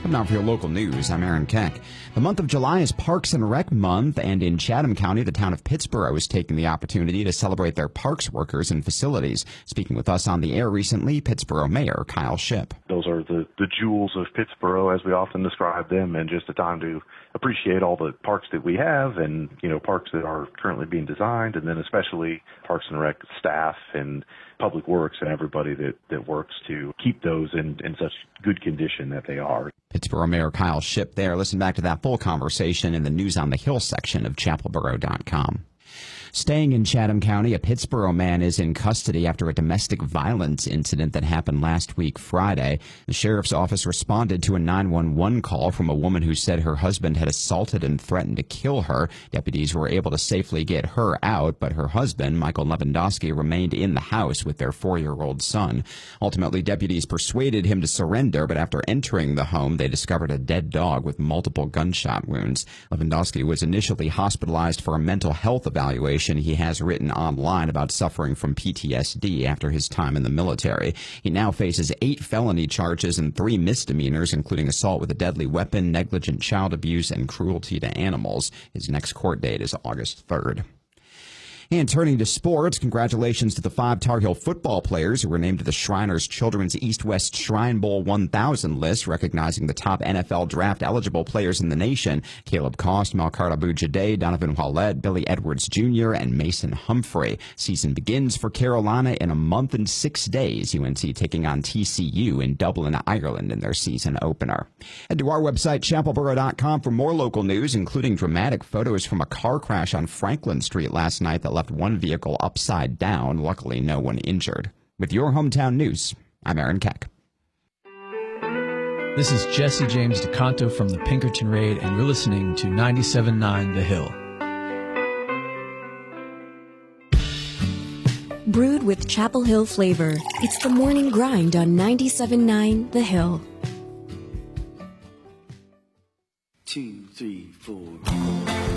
Up now for your local news, I'm Aaron Keck. The month of July is Parks and Rec Month, and in Chatham County, the town of Pittsboro is taking the opportunity to celebrate their parks workers and facilities. Speaking with us on the air recently, Pittsboro Mayor Kyle Shipp. Those are the jewels of Pittsboro, as we often describe them, and just a time to appreciate all the parks that we have and, parks that are currently being designed, and then especially Parks and Rec staff and Public Works and everybody that works to keep those in such good condition that they are. Pittsboro Mayor Kyle Shipp there. Listen back to that full conversation in the News on the Hill section of chapelboro.com. Staying in Chatham County, a Pittsboro man is in custody after a domestic violence incident that happened last week Friday. The sheriff's office responded to a 911 call from a woman who said her husband had assaulted and threatened to kill her. Deputies were able to safely get her out, but her husband, Michael Lewandowski, remained in the house with their 4-year-old son. Ultimately, deputies persuaded him to surrender, but after entering the home, they discovered a dead dog with multiple gunshot wounds. Lewandowski was initially hospitalized for a mental health evaluation. He has written online about suffering from PTSD after his time in the military. He now faces 8 felony charges and 3 misdemeanors, including assault with a deadly weapon, negligent child abuse, and cruelty to animals. His next court date is August 3rd. And turning to sports, congratulations to the 5 Tar Heel football players who were named to the Shriners Children's East-West Shrine Bowl 1000 list, recognizing the top NFL draft-eligible players in the nation. Caleb Cost, Malcart Abu-Jade, Donovan Wallett, Billy Edwards Jr., and Mason Humphrey. Season begins for Carolina in a month and 6 days. UNC taking on TCU in Dublin, Ireland in their season opener. Head to our website, chapelboro.com, for more local news, including dramatic photos from a car crash on Franklin Street last night that left one vehicle upside down. Luckily, no one injured. With your hometown news, I'm Aaron Keck. This is Jesse James DeCanto from the Pinkerton Raid, and you're listening to 97.9 The Hill. Brewed with Chapel Hill flavor, it's the morning grind on 97.9 The Hill. 2, 3, 4.